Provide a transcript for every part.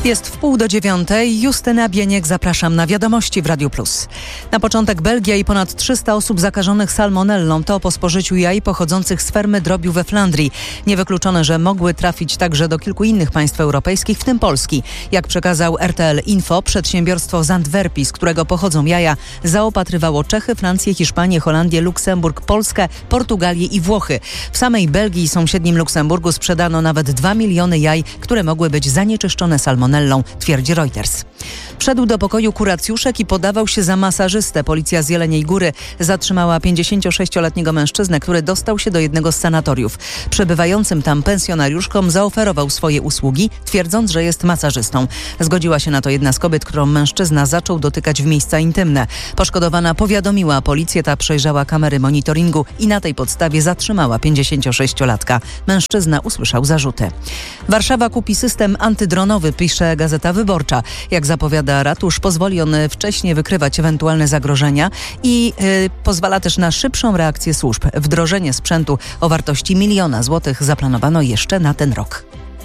Jest 8:30. Justyna Bieniek, zapraszam na Wiadomości w Radiu Plus. Na początek Belgia i ponad 300 osób zakażonych salmonellą to po spożyciu jaj pochodzących z fermy drobiu we Flandrii. Niewykluczone, że mogły trafić także do kilku innych państw europejskich, w tym Polski. Jak przekazał RTL Info, przedsiębiorstwo z Antwerpii, z którego pochodzą jaja, zaopatrywało Czechy, Francję, Hiszpanię, Holandię, Luksemburg, Polskę, Portugalię i Włochy. W samej Belgii i sąsiednim Luksemburgu sprzedano nawet 2 miliony jaj, które mogły być zanieczyszczone salmonellą, twierdzi Reuters. Wszedł do pokoju kuracjuszek i podawał się za masażystę. Policja z Jeleniej Góry zatrzymała 56-letniego mężczyznę, który dostał się do jednego z sanatoriów. Przebywającym tam pensjonariuszkom zaoferował swoje usługi, twierdząc, że jest masażystą. Zgodziła się na to jedna z kobiet, którą mężczyzna zaczął dotykać w miejsca intymne. Poszkodowana powiadomiła policję, ta przejrzała kamery monitoringu i na tej podstawie zatrzymała 56-latka. Mężczyzna usłyszał zarzuty. Warszawa kupi system antydronowy, pisze Gazeta Wyborcza. Jak zapowiada ratusz, pozwoli on wcześniej wykrywać ewentualne zagrożenia i pozwala też na szybszą reakcję służb. Wdrożenie sprzętu o wartości 1 000 000 złotych zaplanowano jeszcze na ten rok.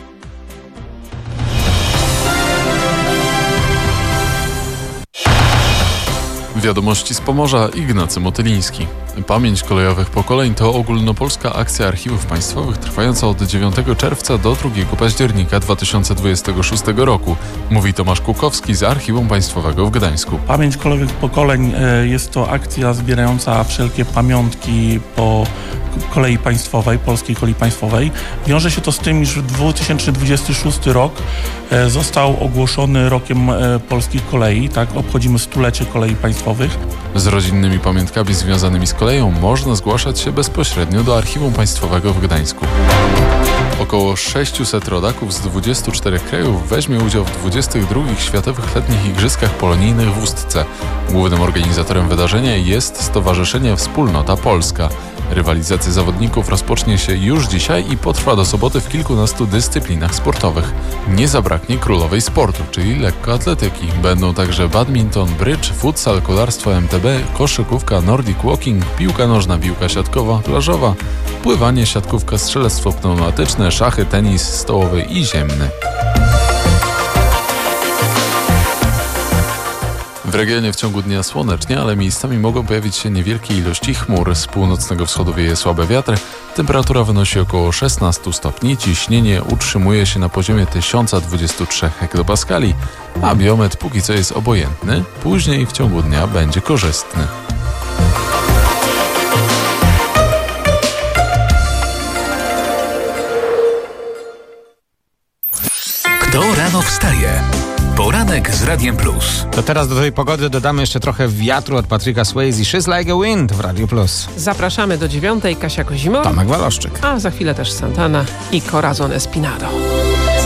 Wiadomości z Pomorza, Ignacy Motyliński. Pamięć kolejowych pokoleń to ogólnopolska akcja archiwów państwowych trwająca od 9 czerwca do 2 października 2026 roku, mówi Tomasz Kukowski z Archiwum Państwowego w Gdańsku. Pamięć kolejowych pokoleń jest to akcja zbierająca wszelkie pamiątki po kolei państwowej, polskiej kolei państwowej. Wiąże się to z tym, iż 2026 rok został ogłoszony rokiem polskich kolei. Tak, obchodzimy 100-lecie kolei państwowych. Z rodzinnymi pamiątkami związanymi z koleją można zgłaszać się bezpośrednio do Archiwum Państwowego w Gdańsku. Około 600 rodaków z 24 krajów weźmie udział w 22 Światowych Letnich Igrzyskach Polonijnych w Ustce. Głównym organizatorem wydarzenia jest Stowarzyszenie Wspólnota Polska. Rywalizacja zawodników rozpocznie się już dzisiaj i potrwa do soboty w kilkunastu dyscyplinach sportowych. Nie zabraknie królowej sportu, czyli lekkoatletyki. Będą także badminton, brydż, futsal, kolarstwo MTB, koszykówka, nordic walking, piłka nożna, piłka siatkowa, plażowa, pływanie, siatkówka, strzelectwo pneumatyczne, szachy, tenis stołowy i ziemny. W regionie w ciągu dnia słonecznie, ale miejscami mogą pojawić się niewielkie ilości chmur. Z północnego wschodu wieje słabe wiatry. Temperatura wynosi około 16 stopni. Ciśnienie utrzymuje się na poziomie 1023 hektopaskali, a biometr póki co jest obojętny. Później w ciągu dnia będzie korzystny. Kto rano wstaje? Poranek z Radiem Plus. To teraz do tej pogody dodamy jeszcze trochę wiatru od Patryka Swayze. She's Like a Wind w Radiu Plus. Zapraszamy do 9:00, Kasia Kozimow, Tomek Waloszczyk. a za chwilę też Santana i Corazon Espinado.